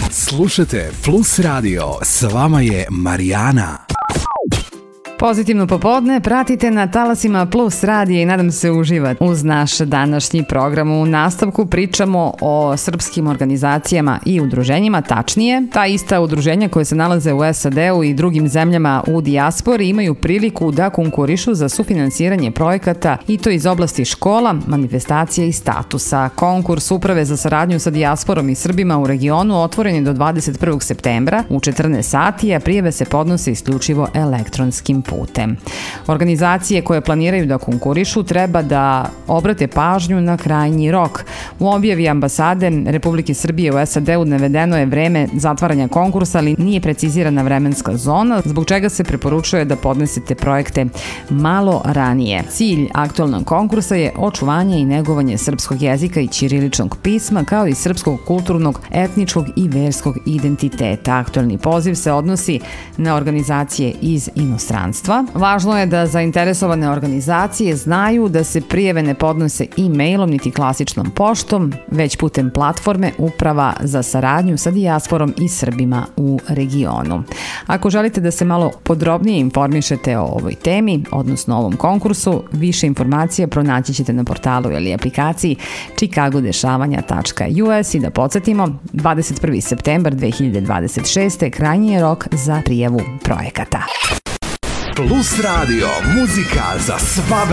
Slušajte Plus Radio, s vama je Marijana. Pozitivno popodne pratite na talasima Plus radija i nadam se uživate uz naš današnji program. U nastavku pričamo o srpskim organizacijama i udruženjima, tačnije, ta ista udruženja koje se nalaze u SAD-u i drugim zemljama u dijaspori imaju priliku da konkurišu za sufinansiranje projekata i to iz oblasti škola, manifestacija i statusa. Konkurs Uprave za saradnju sa dijasporom i Srbima u regionu otvoren je do 21. septembra u 14 sati, a prijave se podnose isključivo elektronskim putem. Organizacije koje planiraju da konkurišu treba da obrate pažnju na krajnji rok. U objavi ambasade Republike Srbije u SAD-u navedeno je vreme zatvaranja konkursa, ali nije precizirana vremenska zona, zbog čega se preporučuje da podnesete projekte malo ranije. Cilj aktualnog konkursa je očuvanje i negovanje srpskog jezika i ćiriličnog pisma, kao i srpskog kulturnog, etničkog i verskog identiteta. Aktualni poziv se odnosi na organizacije iz inostranstva. Važno je da zainteresovane organizacije znaju da se prijave ne podnose e-mailom niti klasičnom poštom, već putem platforme Uprava za saradnju sa dijasporom i Srbima u regionu. Ako želite da se malo podrobnije informišete o ovoj temi, odnosno ovom konkursu, više informacija pronaći ćete na portalu ili aplikaciji chicagodešavanja.us i da podsjetimo, 21. septembar 2026. krajnji je rok za prijavu projekata. Plus Radio, muzika za sva